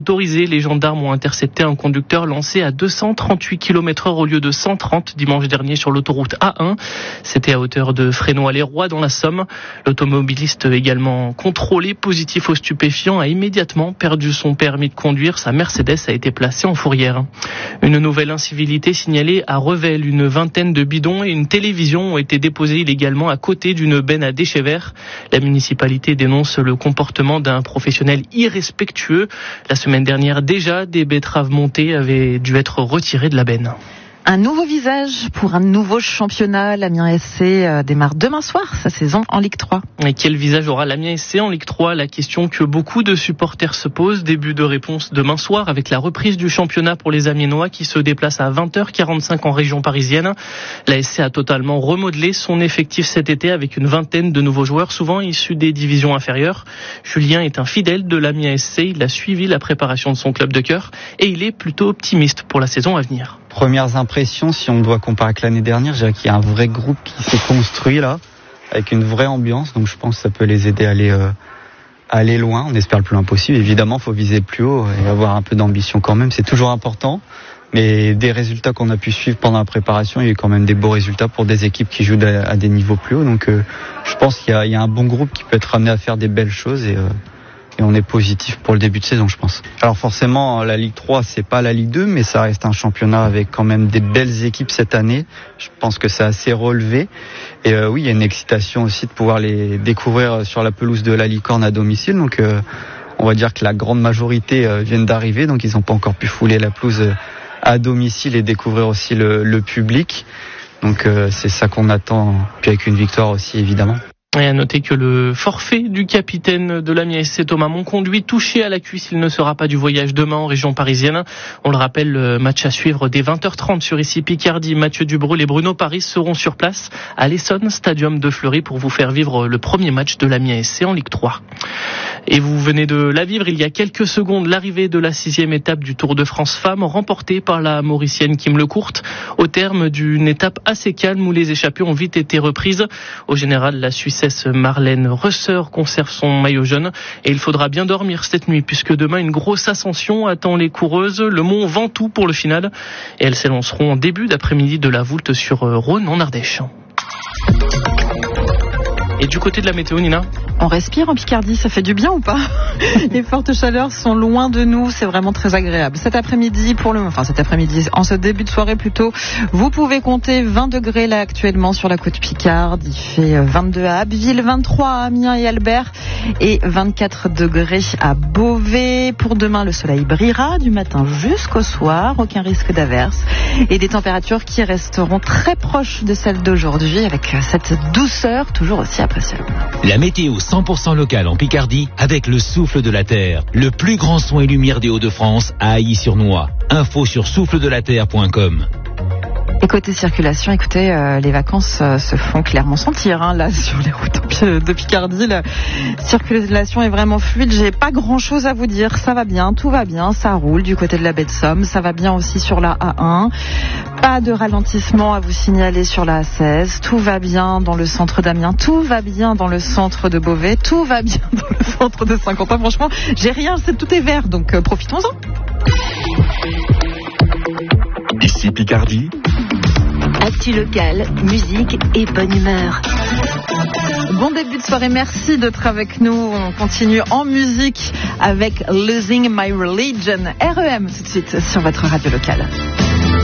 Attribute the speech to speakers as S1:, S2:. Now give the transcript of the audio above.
S1: Autorisé, les gendarmes ont intercepté un conducteur lancé à 238 km/h au lieu de 130 dimanche dernier sur l'autoroute A1. C'était à hauteur de Fresnoy-les-Rois dans la Somme. L'automobiliste également contrôlé positif aux stupéfiants a immédiatement perdu son permis de conduire. Sa Mercedes a été placée en fourrière. Une nouvelle incivilité signalée à Revel. Une vingtaine de bidons et une télévision ont été déposés illégalement à côté d'une benne à déchets verts. La municipalité dénonce le comportement d'un professionnel irrespectueux. La semaine dernière, déjà, des betteraves montées avaient dû être retirées de la benne.
S2: Un nouveau visage pour un nouveau championnat. L'Amiens SC démarre demain soir sa saison en Ligue 3.
S1: Et quel visage aura l'Amiens SC en Ligue 3 ? La question que beaucoup de supporters se posent. Début de réponse demain soir avec la reprise du championnat pour les Amiénois qui se déplacent à 20h45 en région parisienne. La SC a totalement remodelé son effectif cet été avec une vingtaine de nouveaux joueurs, souvent issus des divisions inférieures. Julien est un fidèle de l'Amiens SC. Il a suivi la préparation de son club de cœur et il est plutôt optimiste pour la saison à venir.
S3: Premières impressions, si on doit comparer avec l'année dernière, je dirais qu'il y a un vrai groupe qui s'est construit là, avec une vraie ambiance. Donc je pense que ça peut les aider à aller loin. On espère le plus loin possible. Évidemment, il faut viser plus haut et avoir un peu d'ambition quand même. C'est toujours important. Mais des résultats qu'on a pu suivre pendant la préparation, il y a eu quand même des beaux résultats pour des équipes qui jouent à des niveaux plus hauts. Donc je pense qu'il y a un bon groupe qui peut être amené à faire des belles choses et on est positif pour le début de saison, je pense. Alors forcément, la Ligue 3, c'est pas la Ligue 2, mais ça reste un championnat avec quand même des belles équipes cette année. Je pense que c'est assez relevé. Et oui, il y a une excitation aussi de pouvoir les découvrir sur la pelouse de la Licorne à domicile. Donc on va dire que la grande majorité viennent d'arriver, donc ils n'ont pas encore pu fouler la pelouse à domicile et découvrir aussi le public. Donc c'est ça qu'on attend, puis avec une victoire aussi évidemment.
S1: Et à noter que le forfait du capitaine de l'Amiens SC, Thomas Monconduit, touché à la cuisse, il ne sera pas du voyage demain en région parisienne. On le rappelle, le match à suivre dès 20h30 sur ici Picardie. Mathieu Dubreuil et Bruno Paris seront sur place à l'Essonne Stadium de Fleury pour vous faire vivre le premier match de l'Amiens SC en Ligue 3. Et vous venez de la vivre il y a quelques secondes, l'arrivée de la 6e étape du Tour de France Femmes, remportée par la Mauricienne Kim Lecourte, au terme d'une étape assez calme où les échappées ont vite été reprises. Au général, la Suissesse Marlène Resseur conserve son maillot jaune et il faudra bien dormir cette nuit puisque demain une grosse ascension attend les coureuses, le mont Ventoux pour le final, et elles s'élanceront en début d'après-midi de la Voulte sur Rhône en Ardèche. Et du côté de la météo, Nina ?
S2: On respire en Picardie, ça fait du bien ou pas ? Les fortes chaleurs sont loin de nous, c'est vraiment très agréable. Cet après-midi, en ce début de soirée plutôt, vous pouvez compter 20 degrés là actuellement sur la côte Picarde. Il fait 22 à Abbeville, 23 à Amiens et Albert et 24 degrés à Beauvais. Pour demain, le soleil brillera du matin jusqu'au soir, aucun risque d'averse et des températures qui resteront très proches de celles d'aujourd'hui avec cette douceur toujours aussi appréciable.
S4: La météo 100% locale en Picardie avec le souffle de la terre. Le plus grand son et lumière des Hauts-de-France à Ailly-sur-Noix. Info sur souffledelaterre.com.
S2: Et côté circulation, écoutez, les vacances se font clairement sentir là sur les routes de Picardie. La circulation est vraiment fluide. J'ai pas grand-chose à vous dire. Ça va bien, tout va bien, ça roule du côté de la baie de Somme. Ça va bien aussi sur la A1. Pas de ralentissement à vous signaler sur la A16. Tout va bien dans le centre d'Amiens. Tout va bien dans le centre de Beauvais. Tout va bien dans le centre de Saint-Quentin. Franchement, j'ai rien. Tout est vert, donc profitons-en.
S5: Ici Picardie.
S6: Actu locale, musique et bonne humeur.
S2: Bon début de soirée, merci d'être avec nous. On continue en musique avec Losing My Religion. REM tout de suite sur votre radio locale.